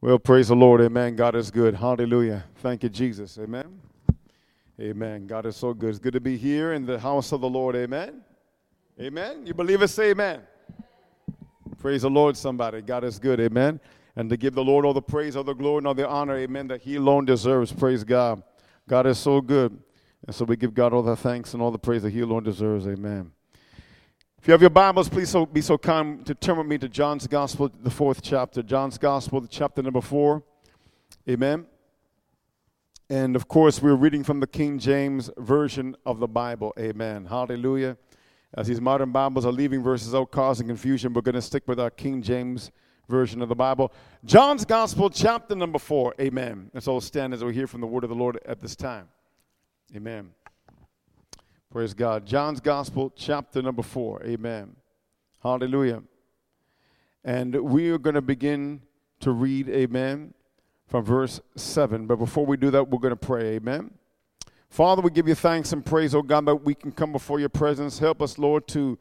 Well, praise the Lord. Amen. God is good. Hallelujah. Thank you, Jesus. Amen. Amen. God is so good. It's good to be here in the house of the Lord. Amen. Amen. You believe it? Say amen. Praise the Lord, somebody. God is good. Amen. And to give the Lord all the praise, all the glory, and all the honor. Amen. That he alone deserves. Praise God. God is so good. And so we give God all the thanks and all the praise that he alone deserves. Amen. If you have your Bibles, please be so kind to turn with me to John's Gospel, the 4th chapter. John's Gospel, chapter number 4. Amen. And, of course, we're reading from the King James Version of the Bible. Amen. Hallelujah. As these modern Bibles are leaving verses out, causing confusion, we're going to stick with our King James Version of the Bible. John's Gospel, chapter number 4. Amen. Let's all stand as we hear from the word of the Lord at this time. Amen. Praise God. John's Gospel, chapter number 4. Amen. Hallelujah. And we are going to begin to read, amen, from verse 7. But before we do that, we're going to pray, amen. Father, we give you thanks and praise, oh God, that we can come before your presence. Help us, Lord, to,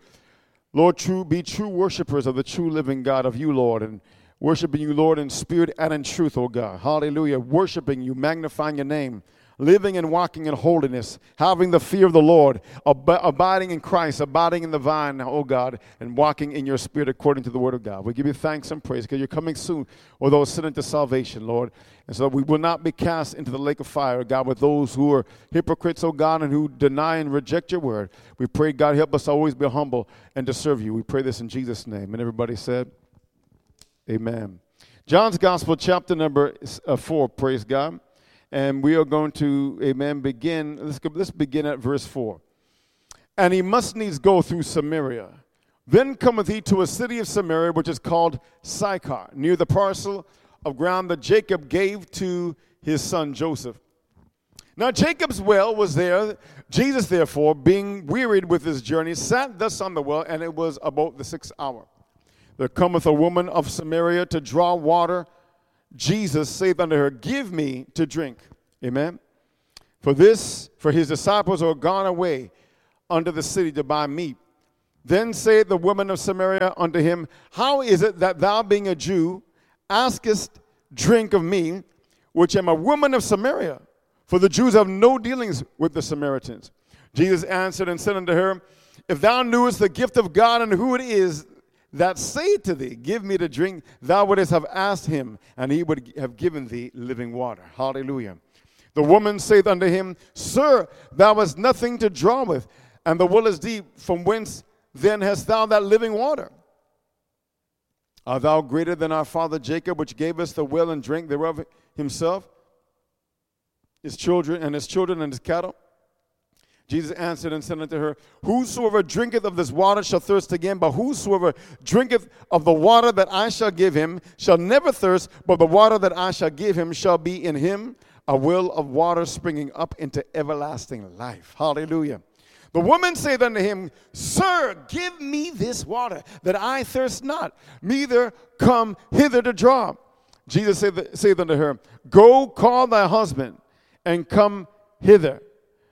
be true worshipers of the true living God, of you, Lord, and worshiping you, Lord, in spirit and in truth, oh God. Hallelujah. Worshiping you, magnifying your name. Living and walking in holiness, having the fear of the Lord, abiding in Christ, abiding in the vine, oh God, and walking in your spirit according to the word of God. We give you thanks and praise because you're coming soon with those sin into salvation, Lord. And so we will not be cast into the lake of fire, God, with those who are hypocrites, oh God, and who deny and reject your word. We pray, God, help us always be humble and to serve you. We pray this in Jesus' name. And everybody said, amen. John's Gospel, chapter number 4, praise God. And we are going to, amen, begin. Let's begin at verse 4. And he must needs go through Samaria. Then cometh he to a city of Samaria, which is called Sychar, near the parcel of ground that Jacob gave to his son Joseph. Now Jacob's well was there. Jesus, therefore, being wearied with his journey, sat thus on the well, and it was about the 6th hour. There cometh a woman of Samaria to draw water. Jesus saith unto her, give me to drink. Amen. For his disciples are gone away unto the city to buy meat. Then saith the woman of Samaria unto him, how is it that thou, being a Jew, askest drink of me, which am a woman of Samaria? For the Jews have no dealings with the Samaritans. Jesus answered and said unto her, if thou knewest the gift of God and who it is that saith to thee, give me to drink, thou wouldest have asked him, and he would have given thee living water. Hallelujah. The woman saith unto him, sir, thou hast nothing to draw with, and the well is deep. From whence then hast thou that living water? Art thou greater than our father Jacob, which gave us the well and drank thereof himself, his children and his cattle? Jesus answered and said unto her, whosoever drinketh of this water shall thirst again, but whosoever drinketh of the water that I shall give him shall never thirst, but the water that I shall give him shall be in him a well of water springing up into everlasting life. Hallelujah. The woman saith unto him, sir, give me this water, that I thirst not, neither come hither to draw. Jesus saith unto her, go call thy husband, and come hither.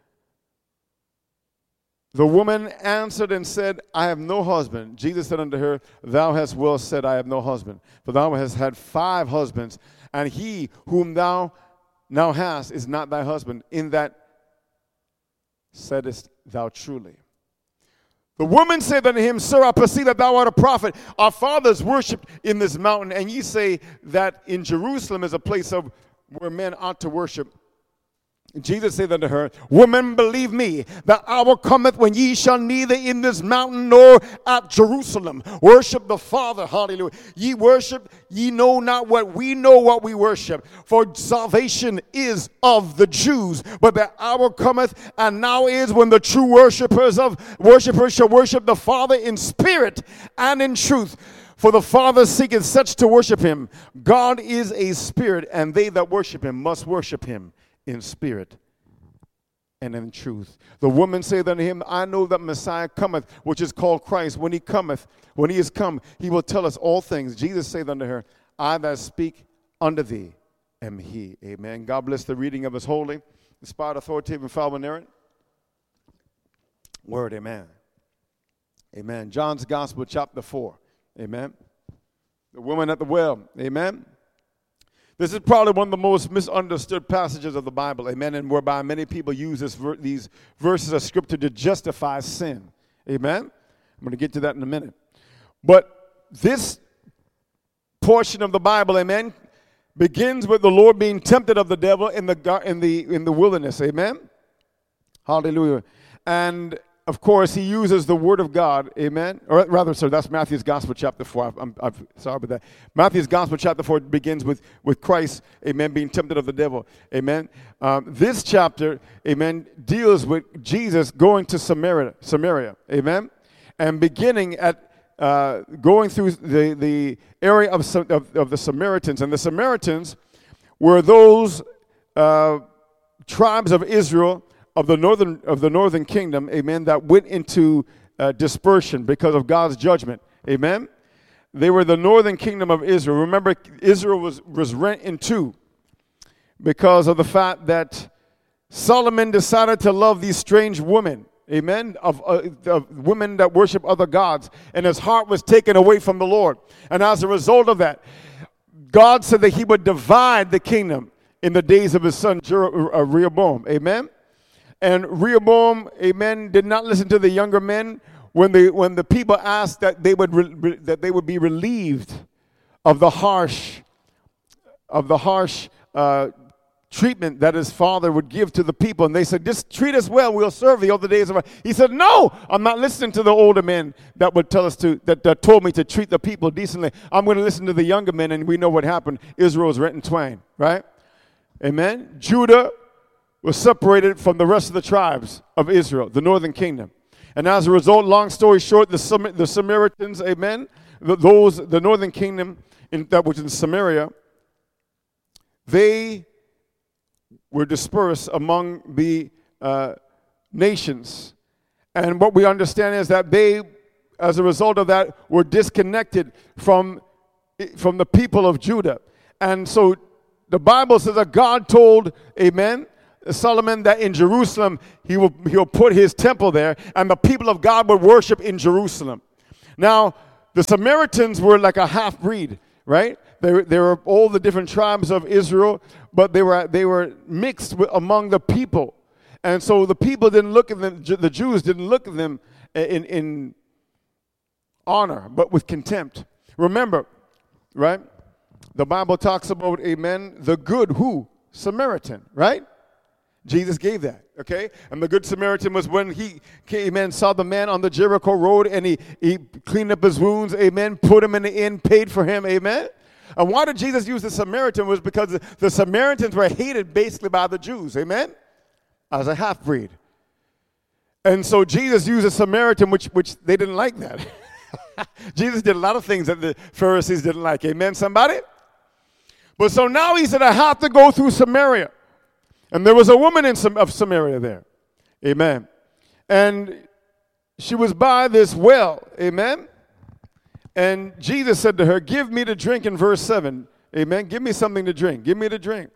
The woman answered and said, I have no husband. Jesus said unto her, thou hast well said, I have no husband. For thou hast had 5 husbands, and he whom thou now hast is not thy husband. In that saidest thou truly. The woman said unto him, sir, I perceive that thou art a prophet. Our fathers worshipped in this mountain, and ye say that in Jerusalem is a place where men ought to worship. Jesus said unto her, woman, believe me, the hour cometh when ye shall neither in this mountain nor at Jerusalem worship the Father. Hallelujah. Ye worship, ye know not what we know what we worship. For salvation is of the Jews. But the hour cometh, and now is, when the true worshipers shall worship the Father in spirit and in truth. For the Father seeketh such to worship him. God is a spirit, and they that worship him must worship him in spirit and in truth. The woman saith unto him, I know that Messiah cometh, which is called Christ. When he is come, he will tell us all things. Jesus saith unto her, I that speak unto thee am he. Amen. God bless the reading of his holy, inspired, authoritative, and infallible inerrant word. Amen. Amen. John's Gospel, chapter 4. Amen. The woman at the well. Amen. This is probably one of the most misunderstood passages of the Bible, amen, and whereby many people use these verses of Scripture to justify sin, amen? I'm going to get to that in a minute. But this portion of the Bible, amen, begins with the Lord being tempted of the devil in the wilderness, amen? Hallelujah. And of course, he uses the word of God, amen? Or rather, sir, that's Matthew's Gospel, chapter 4. I'm sorry about that. Matthew's Gospel, chapter 4 begins with Christ, amen, being tempted of the devil, amen? This chapter, amen, deals with Jesus going to Samaria, amen? And beginning at going through the area of the Samaritans. And the Samaritans were those tribes of Israel of the northern kingdom, amen, that went into dispersion because of God's judgment, amen. They were the northern kingdom of Israel. Remember, Israel was rent in two because of the fact that Solomon decided to love these strange women, amen, of women that worship other gods, and his heart was taken away from the Lord. And as a result of that, God said that he would divide the kingdom in the days of his son Rehoboam, amen. And Rehoboam, amen, did not listen to the younger men when the people asked that they would be relieved of the harsh treatment that his father would give to the people. And they said, just treat us well, we'll serve you all the days of our. He said, no, I'm not listening to the older men that would tell us that told me to treat the people decently. I'm going to listen to the younger men, and we know what happened. Israel was rent in twain, right? Amen. Judah was separated from the rest of the tribes of Israel, the northern kingdom. And as a result, long story short, the Samaritans, amen, the northern kingdom that was in Samaria, they were dispersed among the nations. And what we understand is that they, as a result of that, were disconnected from the people of Judah. And so the Bible says that God told, amen, Solomon that in Jerusalem he'll put his temple there, and the people of God would worship in Jerusalem. Now, the Samaritans were like a half-breed, right? They were all the different tribes of Israel, but they were mixed among the people. And so the people didn't look at them, the Jews didn't look at them in honor, but with contempt. Remember, right? The Bible talks about, amen, the good who? Samaritan, right? Jesus gave that, okay? And the Good Samaritan was when he came and saw the man on the Jericho road, and he cleaned up his wounds, amen, put him in the inn, paid for him, amen? And why did Jesus use the Samaritan? Was because the Samaritans were hated basically by the Jews, amen, as a half-breed. And so Jesus used a Samaritan, which they didn't like that. Jesus did a lot of things that the Pharisees didn't like, amen, somebody? But so now he said, I have to go through Samaria. And there was a woman of Samaria there, amen. And she was by this well, amen. And Jesus said to her, give me to drink in verse 7, amen. Give me something to drink. Give me to drink,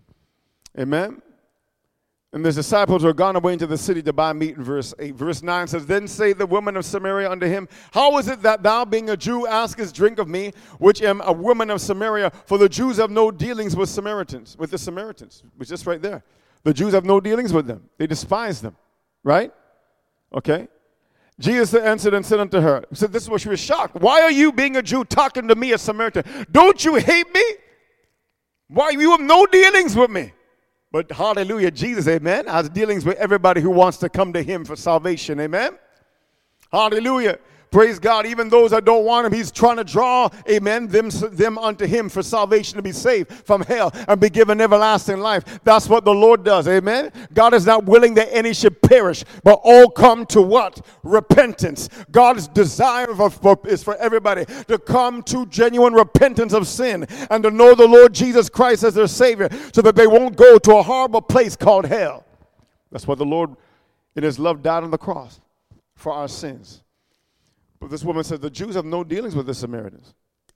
amen. And the disciples were gone away into the city to buy meat in verse 8. Verse 9 says, then say the woman of Samaria unto him, how is it that thou, being a Jew, askest drink of me, which am a woman of Samaria? For the Jews have no dealings with the Samaritans, which is right there. The Jews have no dealings with them. They despise them, right? Okay. Jesus answered and said unto her, he said, this is what she was shocked. Why are you, being a Jew, talking to me, a Samaritan? Don't you hate me? Why, you have no dealings with me. But hallelujah, Jesus, amen, has dealings with everybody who wants to come to him for salvation, amen? Hallelujah. Praise God. Even those that don't want him, he's trying to draw, amen, them unto him for salvation, to be saved from hell and be given everlasting life. That's what the Lord does, amen? God is not willing that any should perish, but all come to what? Repentance. God's desire is for everybody to come to genuine repentance of sin and to know the Lord Jesus Christ as their Savior, so that they won't go to a horrible place called hell. That's what the Lord, in his love, died on the cross for our sins. But this woman says, the Jews have no dealings with the Samaritans.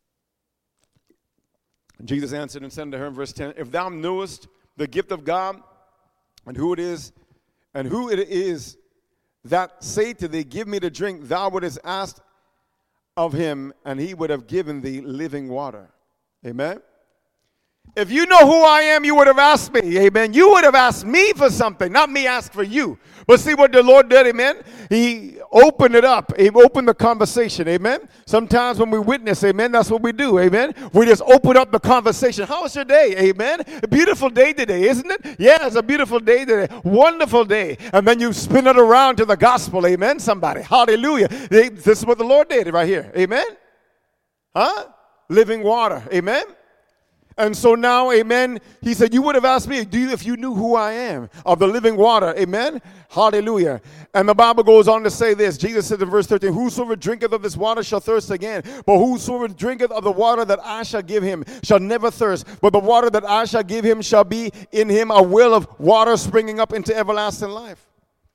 And Jesus answered and said to her in verse 10, if thou knewest the gift of God, and who it is that say to thee, give me to drink, thou wouldest asked of him, and he would have given thee living water. Amen? If you know who I am, you would have asked me, amen. You would have asked me for something, not me ask for you. But see what the Lord did, amen? He opened it up. He opened the conversation, amen? Sometimes when we witness, amen, that's what we do, amen? We just open up the conversation. How was your day, amen? A beautiful day today, isn't it? Yeah, it's a beautiful day today. Wonderful day. And then you spin it around to the gospel, amen, somebody. Hallelujah. This is what the Lord did right here, amen? Huh? Living water, amen? And so now, amen, he said, you would have asked me, if you knew who I am, of the living water, amen? Hallelujah. And the Bible goes on to say this. Jesus said in verse 13, whosoever drinketh of this water shall thirst again. But whosoever drinketh of the water that I shall give him shall never thirst. But the water that I shall give him shall be in him a well of water springing up into everlasting life.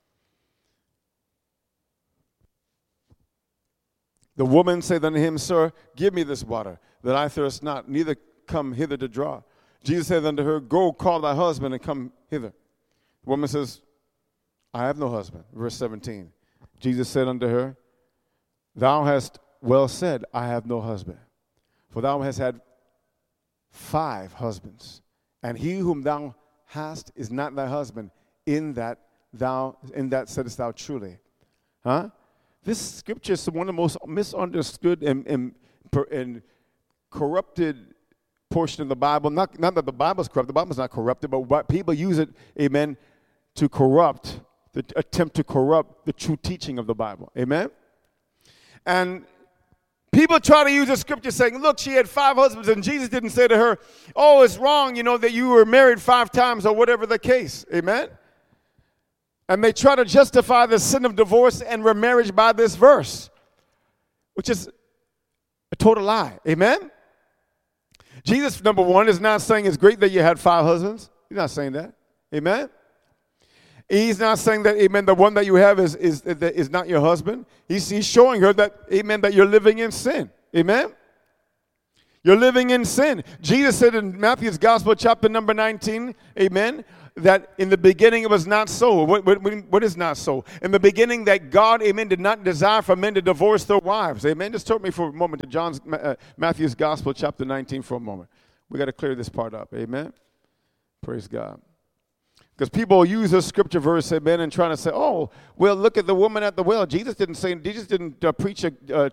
The woman said unto him, Sir, give me this water, that I thirst not, neither come hither to draw. Jesus said unto her, Go, call thy husband and come hither. The woman says, I have no husband. Verse 17. Jesus said unto her, Thou hast well said, I have no husband. For thou hast had 5 husbands, and he whom thou hast is not thy husband. In that saidest thou truly. Huh? This scripture is one of the most misunderstood and corrupted portion of the Bible. Not that the Bible's corrupt. The Bible's not corrupted, but what people use it, amen, to attempt to corrupt the true teaching of the Bible. Amen? And people try to use the scripture saying, look, she had 5 husbands, and Jesus didn't say to her, oh, it's wrong, that you were married 5 times or whatever the case. Amen? And they try to justify the sin of divorce and remarriage by this verse, which is a total lie. Amen? Jesus, number one, is not saying it's great that you had 5 husbands. He's not saying that. Amen? He's not saying that, amen, the one that you have is not your husband. He's showing her that, amen, that you're living in sin. Amen? You're living in sin. Jesus said in Matthew's Gospel, chapter number 19, amen, that in the beginning it was not so. What is not so? In the beginning that God, amen, did not desire for men to divorce their wives. Amen. Just turn me for a moment to Matthew's Gospel, chapter 19 for a moment. We got to clear this part up. Amen. Praise God. Because people use this scripture verse, amen, and trying to say, oh, well, look at the woman at the well. Jesus didn't preach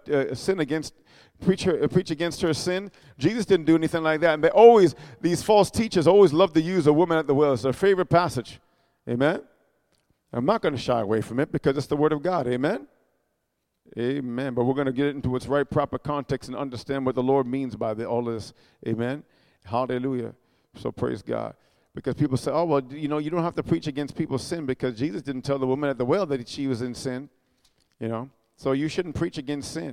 against her sin. Jesus didn't do anything like that. And these false teachers always love to use a woman at the well. It's their favorite passage. Amen? I'm not going to shy away from it because it's the word of God. Amen? Amen. But we're going to get it into its right, proper context and understand what the Lord means by all this. Amen? Hallelujah. So praise God. Because people say, oh, well, you don't have to preach against people's sin because Jesus didn't tell the woman at the well that she was in sin. So you shouldn't preach against sin.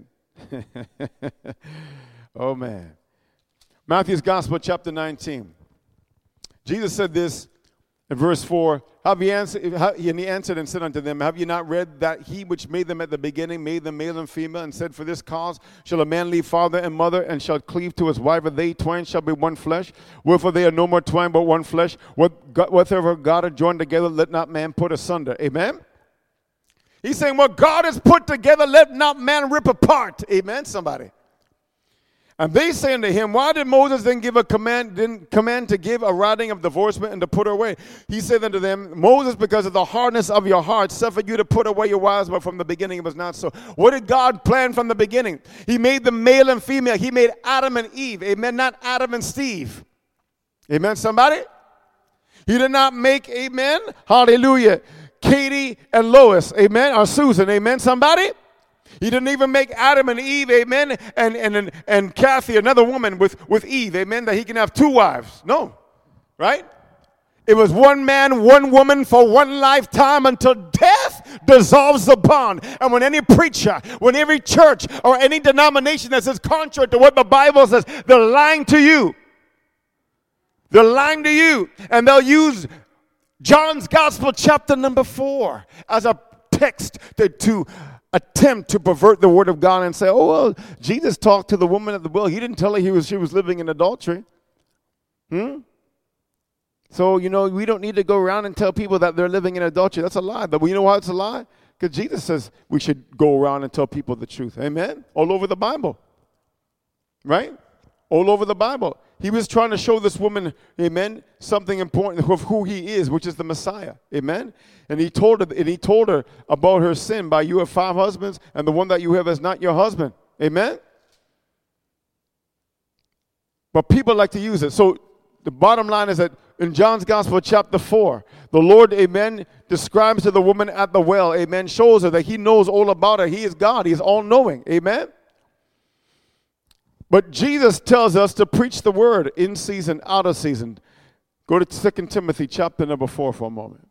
Oh, man. Matthew's Gospel, chapter 19. Jesus said this in verse 4. And he answered and said unto them, Have ye not read that he which made them at the beginning made them male and female, and said, For this cause shall a man leave father and mother, and shall cleave to his wife, and they twain shall be one flesh. Wherefore they are no more twain, but one flesh. Whatever God hath joined together, let not man put asunder. Amen? He's saying, what God has put together, let not man rip apart. Amen, somebody. And they say unto him, why did Moses then command to give a writing of divorcement and to put her away? He said unto them, Moses, because of the hardness of your heart, suffered you to put away your wives, but from the beginning it was not so. What did God plan from the beginning? He made them male and female. He made Adam and Eve. Amen, not Adam and Steve. Amen, somebody? He did not make, amen, hallelujah, Katie and Lois, amen, or Susan, amen, somebody? He didn't even make Adam and Eve, amen, and Kathy, another woman with Eve, amen, that he can have 2 wives. No, right? It was one man, one woman for one lifetime until death dissolves the bond. And when any preacher, when every church or any denomination that says contrary to what the Bible says, they're lying to you. They're lying to you. And they'll use John's Gospel chapter number 4 as a text to attempt to pervert the word of God and say, oh, well, Jesus talked to the woman at the well. He didn't tell her she was living in adultery. So, we don't need to go around and tell people that they're living in adultery. That's a lie. But you know why it's a lie? Because Jesus says we should go around and tell people the truth. Amen? All over the Bible. Right? All over the Bible. He was trying to show this woman, amen, something important of who he is, which is the Messiah, amen. And he told her about her sin by you have 5 husbands, and the one that you have is not your husband, amen. But people like to use it. So the bottom line is that in John's Gospel, chapter 4, the Lord, amen, describes to the woman at the well, amen, shows her that he knows all about her. He is God. He is all-knowing, amen. But Jesus tells us to preach the word in season, out of season. Go to 2 Timothy chapter number 4 for a moment.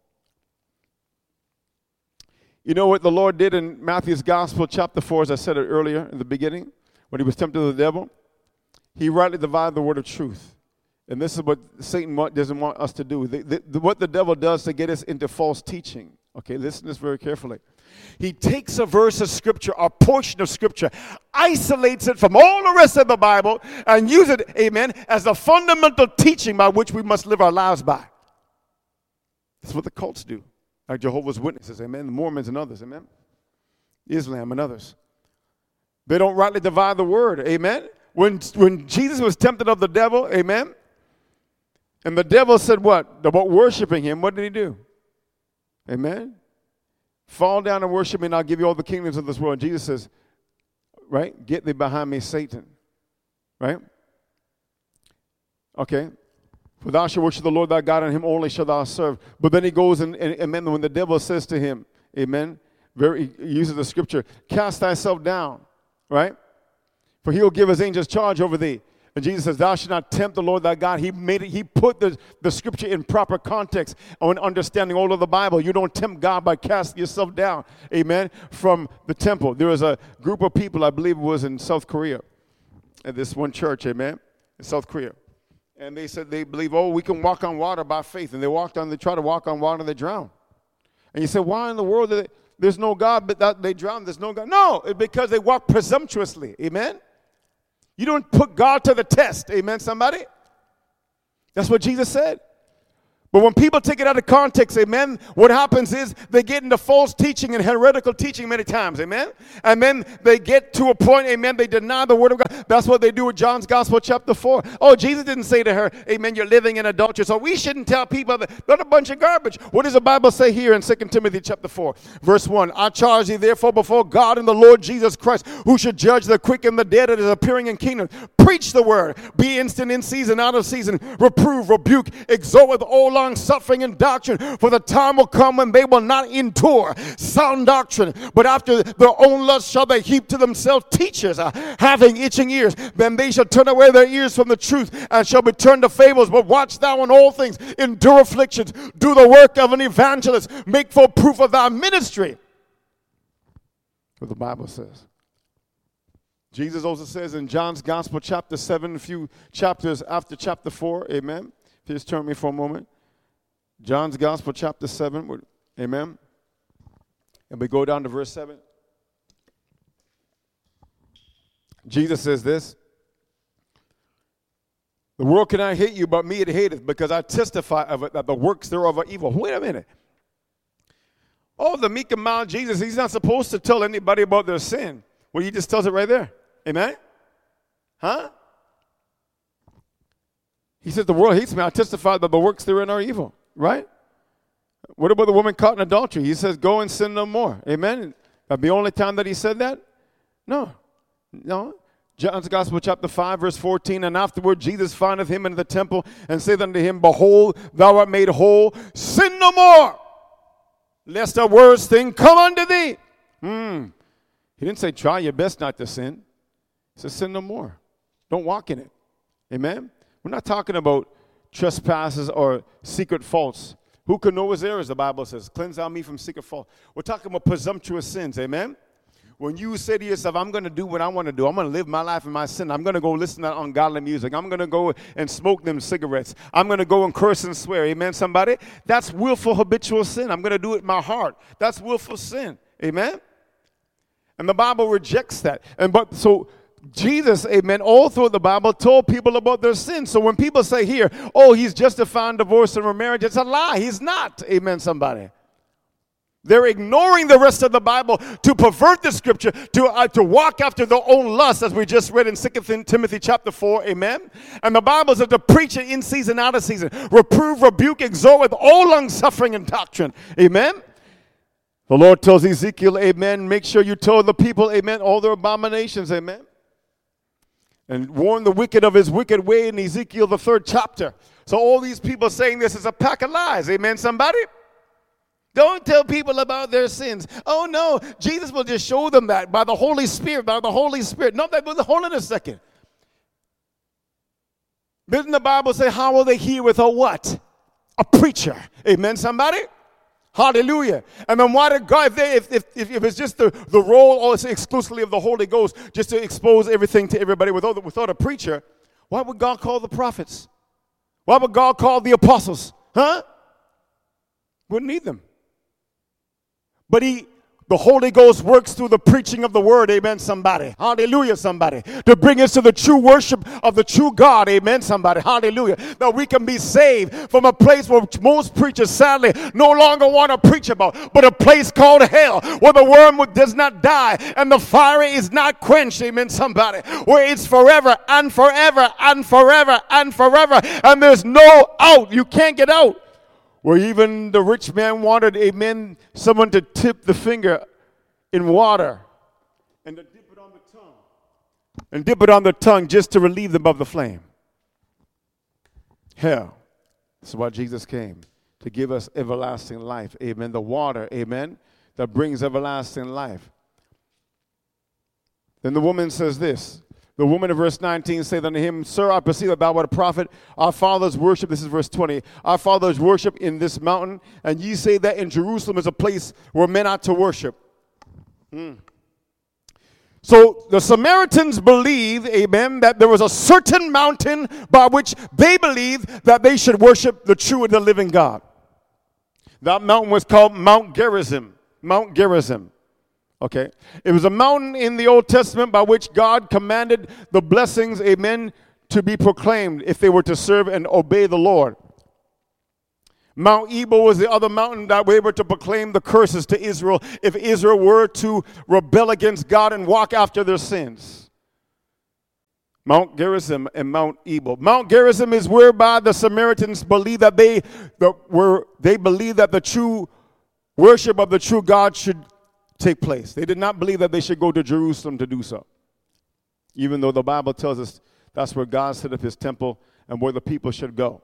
You know what the Lord did in Matthew's Gospel chapter 4, as I said it earlier in the beginning, when he was tempted of the devil? He rightly divided the word of truth. And this is what Satan doesn't want us to do. What the devil does to get us into false teaching. Okay, listen to this very carefully. He takes a verse of Scripture, a portion of Scripture, isolates it from all the rest of the Bible, and use it, amen, as a fundamental teaching by which we must live our lives by. That's what the cults do, like Jehovah's Witnesses, amen, the Mormons and others, amen, Islam and others. They don't rightly divide the word, amen. When Jesus was tempted of the devil, amen, and the devil said what? About worshiping him, what did he do? Amen. Fall down and worship me, and I'll give you all the kingdoms of this world. And Jesus says, right? Get thee behind me, Satan. Right? Okay. For thou shalt worship the Lord thy God, and him only shalt thou serve. But then he goes and amen, when the devil says to him, amen, he uses the scripture, cast thyself down, right? For he will give his angels charge over thee. And Jesus says, thou shalt not tempt the Lord thy God. He put the scripture in proper context on understanding all of the Bible. You don't tempt God by casting yourself down, amen, from the temple. There was a group of people, I believe it was in South Korea, at this one church, amen, in South Korea. And they said they believe, we can walk on water by faith. And they try to walk on water and they drown. And you say, why in the world there's no God, but they drown, there's no God? No, it's because they walk presumptuously, amen. You don't put God to the test. Amen, somebody? That's what Jesus said. But when people take it out of context, amen, what happens is they get into false teaching and heretical teaching many times, amen? And then they get to a point, amen, they deny the word of God. That's what they do with John's Gospel chapter 4. Oh, Jesus didn't say to her, amen, you're living in adultery, so we shouldn't tell people that. They're a bunch of garbage. What does the Bible say here in 2 Timothy chapter 4, verse 1? I charge thee therefore before God and the Lord Jesus Christ, who should judge the quick and the dead that is appearing in kingdom. Preach the word. Be instant in season, out of season. Reprove, rebuke, exhort with all long suffering and doctrine, for the time will come when they will not endure sound doctrine, but after their own lust shall they heap to themselves teachers having itching ears. Then they shall turn away their ears from the truth and shall be turned to fables. But watch thou in all things, endure afflictions, do the work of an evangelist, make full proof of thy ministry. What the Bible says. Jesus also says in John's Gospel chapter 7, a few chapters after chapter 4, amen. Please turn me for a moment. John's Gospel chapter 7, amen. And we go down to verse 7. Jesus says this. The world cannot hate you, but me it hateth, because I testify of it that the works thereof are evil. Wait a minute. Oh, the meek and mild Jesus, he's not supposed to tell anybody about their sin. Well, he just tells it right there. Amen? Huh? He says, the world hates me. I testify that the works therein are evil. Right? What about the woman caught in adultery? He says, go and sin no more. Amen? That the only time that he said that? No. John's Gospel chapter 5 verse 14, and afterward Jesus findeth him in the temple and saith unto him, behold, thou art made whole. Sin no more, lest a worse thing come unto thee. He didn't say try your best not to sin. He says sin no more. Don't walk in it. Amen? We're not talking about trespasses or secret faults. Who can know his errors, the Bible says. Cleanse thou me from secret fault. We're talking about presumptuous sins, amen? When you say to yourself, I'm going to do what I want to do. I'm going to live my life in my sin. I'm going to go listen to ungodly music. I'm going to go and smoke them cigarettes. I'm going to go and curse and swear, amen, somebody? That's willful habitual sin. I'm going to do it in my heart. That's willful sin, amen? And the Bible rejects that. So Jesus, amen, all through the Bible told people about their sins. So when people say here, oh, he's justifying divorce and remarriage, it's a lie. He's not. Amen, somebody. They're ignoring the rest of the Bible to pervert the scripture, to walk after their own lust, as we just read in 2 Timothy chapter 4, amen? And the Bible says to preach it in season, out of season. Reprove, rebuke, exhort with all long-suffering and doctrine, amen? The Lord tells Ezekiel, amen, make sure you tell the people, amen, all their abominations, amen? And warn the wicked of his wicked way in Ezekiel, the 3rd chapter. So all these people saying this is a pack of lies, amen, somebody? Don't tell people about their sins. Oh, no, Jesus will just show them that by the Holy Spirit, by the Holy Spirit. No, hold on a second. Doesn't the Bible say, how will they hear without what? A preacher. Amen, somebody? Hallelujah. And then why did God, if it's just the role also exclusively of the Holy Ghost, just to expose everything to everybody without a preacher, why would God call the prophets? Why would God call the apostles? Huh? Wouldn't need them. But the Holy Ghost works through the preaching of the word, amen, somebody. Hallelujah, somebody. To bring us to the true worship of the true God, amen, somebody. Hallelujah. That we can be saved from a place where most preachers sadly no longer want to preach about, but a place called hell, where the worm does not die and the fire is not quenched, amen, somebody. Where it's forever and forever and forever and forever, and there's no out. You can't get out. Where even the rich man wanted, amen, someone to tip the finger in water and to dip it on the tongue. And dip it on the tongue just to relieve them of the flame. Hell. This is why Jesus came, to give us everlasting life. Amen. The water, amen, that brings everlasting life. Then the woman says this. The woman in verse 19 said unto him, Sir, I perceive that thou art a prophet. Our fathers worship, this is verse 20, our fathers worship in this mountain, and ye say that in Jerusalem is a place where men ought to worship. So the Samaritans believed, amen, that there was a certain mountain by which they believed that they should worship the true and the living God. That mountain was called Mount Gerizim. Mount Gerizim. Okay, it was a mountain in the Old Testament by which God commanded the blessings, amen, to be proclaimed if they were to serve and obey the Lord. Mount Ebal was the other mountain that we were to proclaim the curses to Israel if Israel were to rebel against God and walk after their sins. Mount Gerizim and Mount Ebal. Mount Gerizim is whereby the Samaritans believed that they believed that the true worship of the true God should take place. They did not believe that they should go to Jerusalem to do so. Even though the Bible tells us that's where God set up his temple and where the people should go.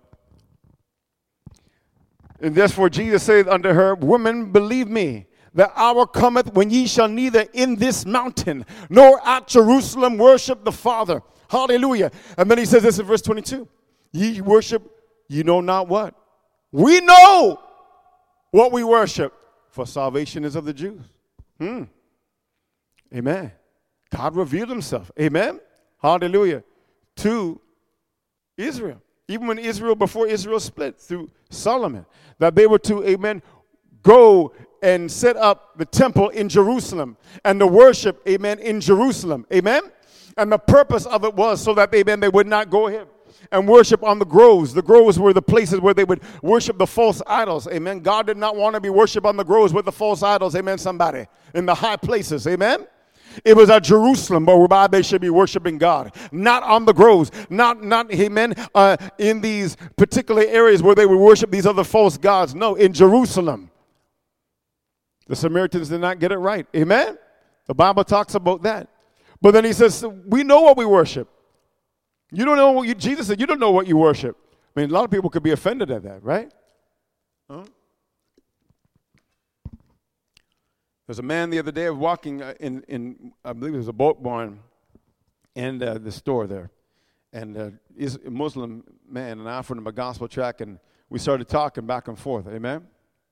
And therefore Jesus said unto her, Woman, believe me, the hour cometh when ye shall neither in this mountain nor at Jerusalem worship the Father. Hallelujah. And then he says this in verse 22. Ye worship, ye know not what. We know what we worship, for salvation is of the Jews. Amen. God revealed himself. Amen. Hallelujah. To Israel. Even when Israel, before Israel split through Solomon, that they were to, amen, go and set up the temple in Jerusalem and the worship, amen, in Jerusalem. Amen. And the purpose of it was so that, amen, they would not go ahead and worship on the groves. The groves were the places where they would worship the false idols. Amen. God did not want to be worshiped on the groves with the false idols. Amen, somebody. In the high places. Amen. It was at Jerusalem whereby they should be worshiping God. Not on the groves. Not amen, in these particular areas where they would worship these other false gods. No, in Jerusalem. The Samaritans did not get it right. Amen. The Bible talks about that. But then he says, we know what we worship. You don't know what Jesus said, you don't know what you worship. I mean, a lot of people could be offended at that, right? Huh? There's a man the other day walking in I believe it was a boat barn and the store there. And he's a Muslim man, and I offered him a gospel tract, and we started talking back and forth, amen?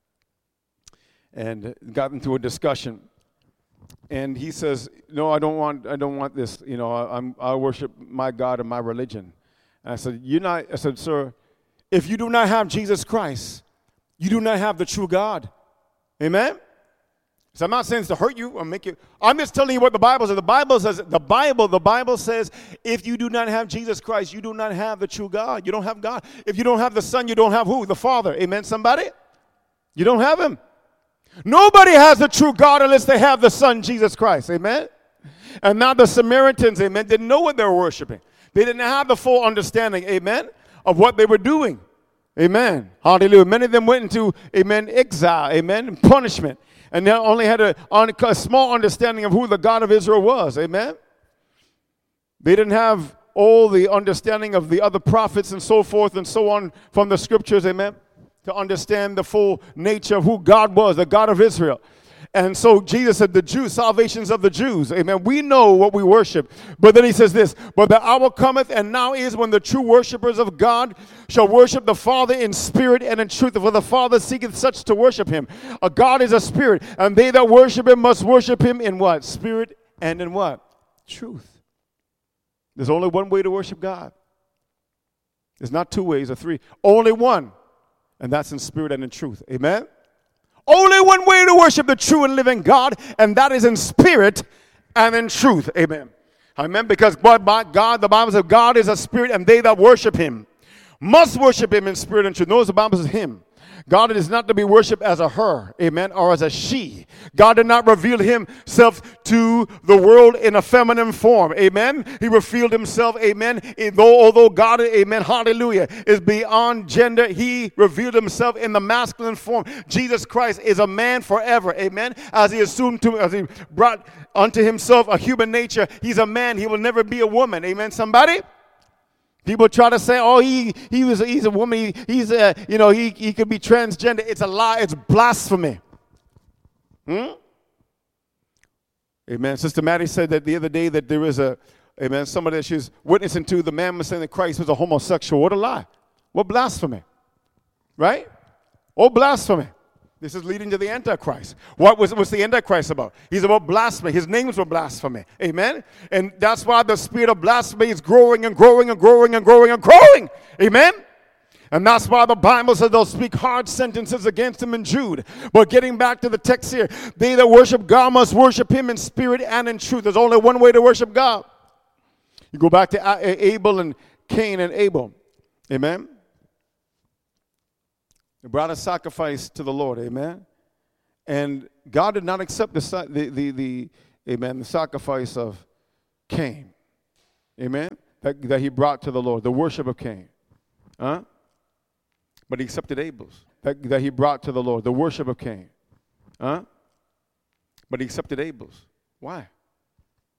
And got into a discussion. And he says, no, I don't want this. You know, I worship my God and my religion. And I said, sir, if you do not have Jesus Christ, you do not have the true God. Amen? So I'm not saying it's to hurt you or make you. I'm just telling you what the Bible says. The Bible says, if you do not have Jesus Christ, you do not have the true God. You don't have God. If you don't have the Son, you don't have who? The Father. Amen, somebody? You don't have him. Nobody has the true God unless they have the Son, Jesus Christ. Amen? And now the Samaritans, amen, didn't know what they were worshiping. They didn't have the full understanding, amen, of what they were doing. Amen. Hallelujah. Many of them went into, amen, exile, amen, punishment. And they only had a small understanding of who the God of Israel was. Amen. They didn't have all the understanding of the other prophets and so forth and so on from the scriptures. Amen. To understand the full nature of who God was, the God of Israel. And so Jesus said, the Jews, salvations of the Jews. Amen. We know what we worship. But then he says this, but the hour cometh and now is when the true worshipers of God shall worship the Father in spirit and in truth. For the Father seeketh such to worship him. A God is a spirit, and they that worship him must worship him in what? Spirit and in what? Truth. There's only one way to worship God. There's not two ways or three. Only one. And that's in spirit and in truth. Amen. Only one way to worship the true and living God, and that is in spirit and in truth. Amen. Amen. Because God, the Bible says God is a spirit, and they that worship him must worship him in spirit and truth. Notice the Bible says him. God is not to be worshipped as a her, amen, or as a she. God did not reveal himself to the world in a feminine form, amen. He revealed himself, amen, although God, amen, hallelujah, is beyond gender, he revealed himself in the masculine form. Jesus Christ is a man forever, amen, as he brought unto himself a human nature. He's a man, he will never be a woman, amen, somebody? People try to say, oh, he's a woman, he could be transgender. It's a lie, it's blasphemy. Amen. Sister Maddie said that the other day that there is somebody that she's witnessing to, the man was saying that Christ was a homosexual. What a lie. What blasphemy. Right? Oh, blasphemy. This is leading to the Antichrist. What's the Antichrist about? He's about blasphemy. His names were blasphemy. Amen? And that's why the spirit of blasphemy is growing and growing and growing and growing and growing. Amen? And that's why the Bible says they'll speak hard sentences against him in Jude. But getting back to the text here, they that worship God must worship him in spirit and in truth. There's only one way to worship God. You go back to Abel and Cain and Abel. Amen? They brought a sacrifice to the Lord, amen. And God did not accept the sacrifice of Cain, amen. That he brought to the Lord, the worship of Cain, But he accepted Abel's. That he brought to the Lord, the worship of Cain, But he accepted Abel's. Why?